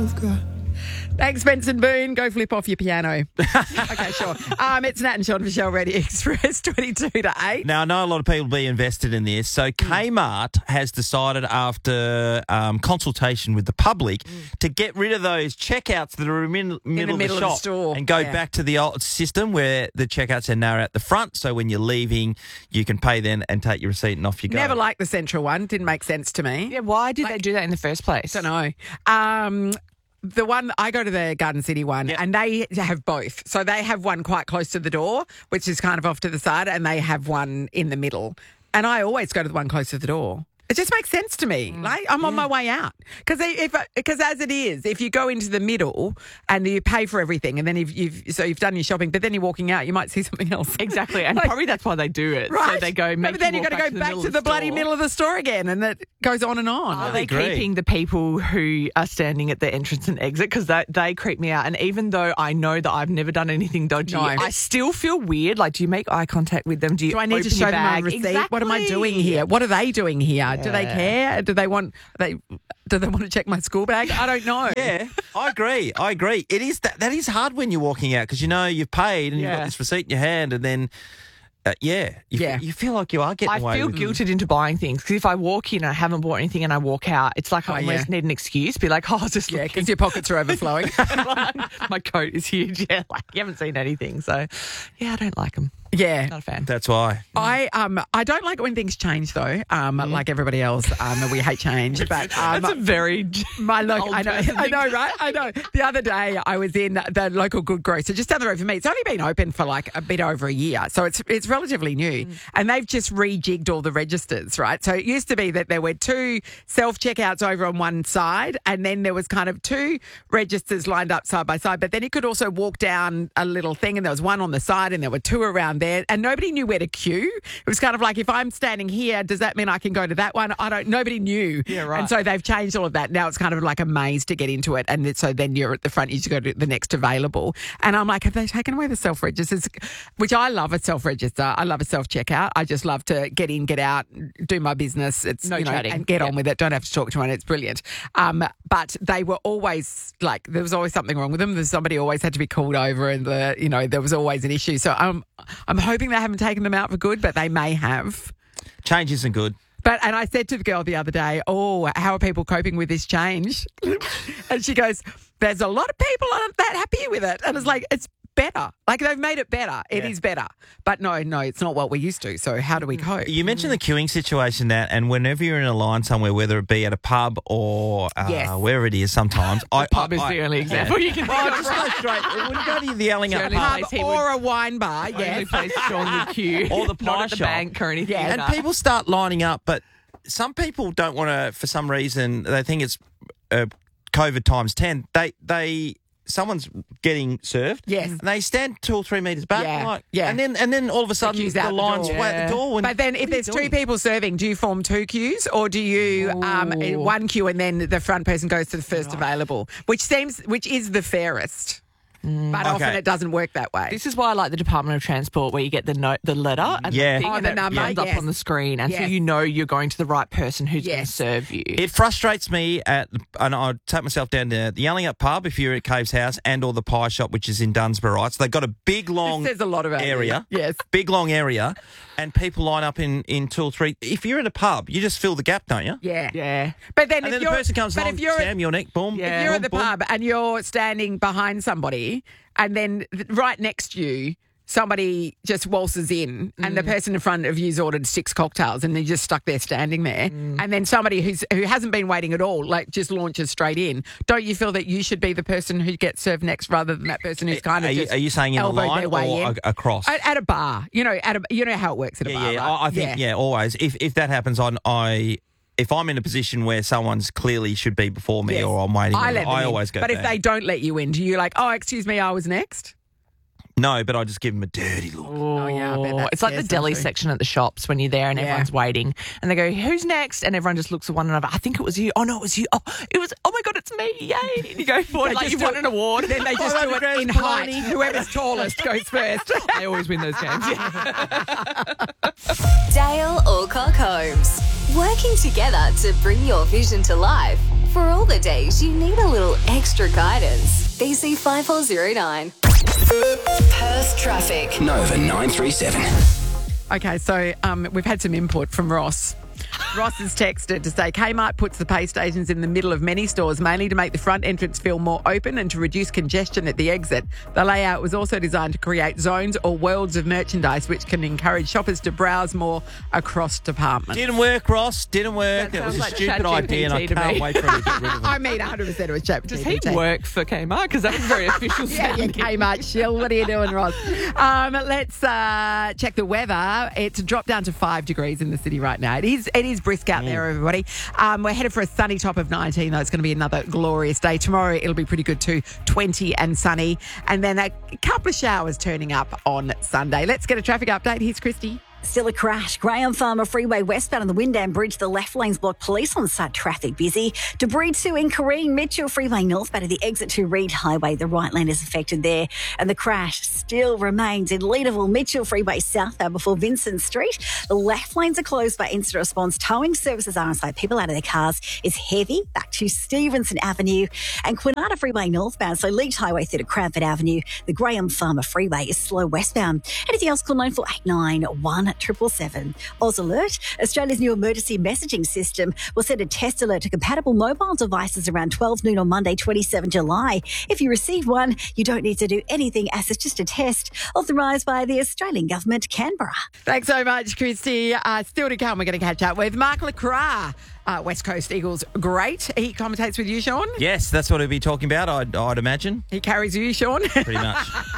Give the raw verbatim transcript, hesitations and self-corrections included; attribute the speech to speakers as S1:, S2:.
S1: I've got.
S2: Thanks, Benson Boone. Go flip off your piano. Okay, sure. Um, it's Nat and Sean for Shell Ready Express, twenty-two to eight.
S3: Now, I know a lot of people will be invested in this. So Kmart has decided after um, consultation with the public mm. to get rid of those checkouts that are in, middle,
S2: in the middle
S3: of the
S2: of
S3: shop
S2: the store.
S3: and go
S2: yeah.
S3: back to the old system where the checkouts are now at the front. So when you're leaving, you can pay then and take your receipt and off you go.
S2: Never liked the central one. Didn't make sense to me.
S4: Yeah, why did
S2: like,
S4: they do that in the first place?
S2: I don't know. Um... The one, I go to the Garden City one, yep. and they have both. So they have one quite close to the door, which is kind of off to the side, and they have one in the middle. And I always go to the one close to the door. It just makes sense to me. Mm. Like I'm yeah. on my way out because if because as it is, if you go into the middle and you pay for everything, and then if you've so you've done your shopping, but then you're walking out, you might see something else.
S4: Exactly, and
S2: like,
S4: probably that's why they do it.
S2: Right?
S4: So they go. Make
S2: but then
S4: you
S2: you've got to go
S4: to
S2: back
S4: the
S2: to the, the bloody middle of the store again, and that goes on and on.
S4: Are they
S3: agree.
S4: keeping the people who are standing at the entrance and exit because they they creep me out? And even though I know that I've never done anything dodgy, no. I still feel weird. Like, do you make eye contact with them? Do you?
S2: Do I need to show them my receipt?
S4: Exactly.
S2: What am I doing here? What are they doing here? Yeah. Do they care? Do they want they do they want to check my school bag? I don't know.
S3: Yeah, I agree. I agree. It is that that is hard when you're walking out because you know you've paid and yeah. you've got this receipt in your hand, and then uh, yeah, you,
S2: yeah,
S3: f- you feel like you are getting
S4: I
S3: away.
S4: I feel
S3: with
S4: guilted it. into buying things because if I walk in and I haven't bought anything and I walk out, it's like I oh, almost yeah. need an excuse. Be like, oh, I was just
S2: yeah, because your pockets are overflowing.
S4: My coat is huge. Yeah, like you haven't seen anything, so yeah, I don't like them.
S2: Yeah,
S4: not a fan.
S3: That's why.
S2: I um I don't like it when things change though. Um, mm. like everybody else, um, we hate change. But um,
S4: that's a very
S2: my local. I know, I know, right? I know. The other day I was in the local good grocer just down the road from me. It's only been open for like a bit over a year, so it's it's relatively new. Mm. And they've just rejigged all the registers, right? So it used to be that there were two self checkouts over on one side, and then there was kind of two registers lined up side by side. But then you could also walk down a little thing, and there was one on the side, and there were two around there, and nobody knew where to queue. It was kind of like, if I'm standing here, does that mean I can go to that one? I don't. Nobody knew.
S4: Yeah, right.
S2: And so they've changed all of that. Now it's kind of like a maze to get into it, and so then you're at the front. You just go to the next available. And I'm like, have they taken away the self registers? Which I love a self register. I love a self checkout. I just love to get in, get out, do my business. It's
S4: no
S2: you know,
S4: chatting.
S2: And get
S4: yeah.
S2: on with it. Don't have to talk to anyone. It's brilliant. Um, but they were always like, there was always something wrong with them. There's somebody always had to be called over, and the you know there was always an issue. So I'm I'm hoping they haven't taken them out for good, but they may have.
S3: Change isn't good.
S2: But and I said to the girl the other day, oh, how are people coping with this change? And she goes, there's a lot of people aren't that happy with it. And it's like, it's better. Like, they've made it better. It yeah. is better. But no, no, it's not what we used to. So how do we cope?
S3: You mentioned the queuing situation, Nat, and whenever you're in a line somewhere, whether it be at a pub or uh,
S2: yes.
S3: wherever it is sometimes.
S4: the
S3: I,
S4: pub
S3: I,
S4: is
S3: I,
S4: the only example
S3: yeah.
S4: you can
S3: well, just go straight. When you go to the Yelling Up
S2: pub
S3: pub
S2: or a wine bar,
S4: yes.
S2: yes.
S4: Only place Sean the queue.
S3: Or the pie
S4: Not at the
S3: shop.
S4: bank or anything.
S2: Yeah.
S3: And people start lining up, but some people don't want to, for some reason, they think it's uh, COVID times ten. They, they, someone's getting served.
S2: Yes.
S3: And they stand two or three metres back.
S2: Yeah.
S3: Like,
S2: yeah.
S3: And then, and then all of a sudden, the,
S2: the
S3: line's
S2: door.
S3: way at the door. And
S2: but then if there's two
S3: doing?
S2: people serving, do you form two queues, or do you um, one queue and then the front person goes to the first right. available, which seems, which is the fairest. Mm. But okay. often it doesn't work that way.
S4: This is why I like the Department of Transport, where you get the note, the letter, and
S3: yeah.
S4: the, thing,
S2: oh,
S4: and
S2: the
S4: it
S2: number
S4: comes
S2: yes.
S4: up on the screen, and
S2: yes.
S4: so you know you're going to the right person who's
S2: yes.
S4: going to serve you.
S3: It frustrates me at, and I'll take myself down to the Yelling Up pub if you're at Cave's house, and or the pie shop, which is in Dunsborough, right? So they've got a big long
S2: There's a lot of
S3: area,
S2: yes,
S3: big long area, and people line up in, in two or three. If you're in a pub, you just fill the gap, don't you?
S2: Yeah,
S4: yeah.
S2: But then
S3: and
S2: if
S3: then
S2: you're,
S3: the person comes
S2: but
S3: along,
S2: if you're
S3: slam your neck, boom.
S2: if
S4: Yeah.
S2: you're
S3: boom,
S2: at the
S3: boom.
S2: pub and you're standing behind somebody, and then right next to you, somebody just waltzes in, and mm. the person in front of you's ordered six cocktails, and they're just stuck there standing there. Mm. And then somebody who's who hasn't been waiting at all, like, just launches straight in. Don't you feel that you should be the person who gets served next, rather than that person who's kind of
S3: are
S2: just
S3: you, are you saying in the
S2: elbowed
S3: line
S2: their way
S3: or
S2: in?
S3: a- across?
S2: At, at a bar, you know, at a you know how it works at a
S3: yeah,
S2: bar.
S3: yeah.
S2: Right?
S3: I I think yeah. yeah, always. If if that happens, on I. If I'm in a position where someone's clearly should be before me,
S2: yes.
S3: or I'm waiting,
S2: I, let them
S3: I
S2: in.
S3: always go.
S2: But
S3: there.
S2: if they don't let you in, do you like, oh, excuse me, I was next?
S3: No, but I just give them a dirty look.
S2: Oh, yeah, I bet that's
S4: it's like the deli
S2: something.
S4: section at the shops when you're there and
S2: Yeah.
S4: everyone's waiting, and they go, "Who's next?" And everyone just looks at one another. I think it was you. Oh no, it was you. Oh, it was. Oh my god, it's me! Yay! And you go forward
S2: They
S4: like
S2: just
S4: you've
S2: do
S4: won
S2: it-
S4: an award.
S2: Then they just
S3: Oh,
S2: do it
S3: Grace
S2: in
S3: Maloney.
S2: height. Whoever's tallest goes first.
S4: I always win those games.
S5: Dale or Cock Holmes, working together to bring your vision to life.
S1: For all the days you need a little extra guidance. B C five four zero nine.
S5: Perth traffic.
S6: Nova nine three seven.
S2: Okay, so um, we've had some input from Ross. Ross has texted to say Kmart puts the pay stations in the middle of many stores, mainly to make the front entrance feel more open and to reduce congestion at the exit. The layout was also designed to create zones or worlds of merchandise which can encourage shoppers to browse more across departments.
S3: Didn't work, Ross. Didn't work.
S4: That
S3: It was a
S4: sounds like
S3: stupid
S4: ChatGPT
S3: idea, and I
S4: to
S3: can't
S4: me.
S3: wait for him to get rid of it.
S2: I mean, one hundred percent it was chat.
S4: Does he work for Kmart? Because that was very official
S2: Yeah, yeah,
S4: sounding.
S2: Kmart shill. What are you doing, Ross? Um, let's uh, check the weather. It's dropped down to five degrees in the city right now. It is it is brisk out there, everybody. Um, we're headed for a sunny top of nineteen, though. It's going to be another glorious day. Tomorrow, it'll be pretty good too, twenty and sunny. And then a couple of showers turning up on Sunday. Let's get a traffic update. Here's Christy.
S7: Still a crash. Graham Farmer Freeway westbound on the Wyndham Bridge. The left lane's blocked. Police on site. Traffic busy. Debris two in Corrine. Mitchell Freeway northbound at the exit to Reed Highway. The right lane is affected there. And the crash still remains in Leederville. Mitchell Freeway southbound before Vincent Street. The left lanes are closed by incident response. Towing services are on site. People out of their cars is heavy. Back to Stevenson Avenue. And Quinata Freeway northbound. So Leeds Highway through to Cranford Avenue. The Graham Farmer Freeway is slow westbound. Anything else, call nine four eight nine one triple seven. Oz Alert, Australia's new emergency messaging system, will send a test alert to compatible mobile devices around twelve noon on Monday, twenty-seventh of July. If you receive one, you don't need to do anything as it's just a test authorised by the Australian Government, Canberra.
S2: Thanks so much, Christy. Uh, still to come, we're going to catch up with Mark Lacroix, uh, West Coast Eagles great. He commentates with you, Sean.
S3: Yes, that's what he'll be talking about, I'd, I'd imagine.
S2: He carries you, Sean.
S3: Pretty much.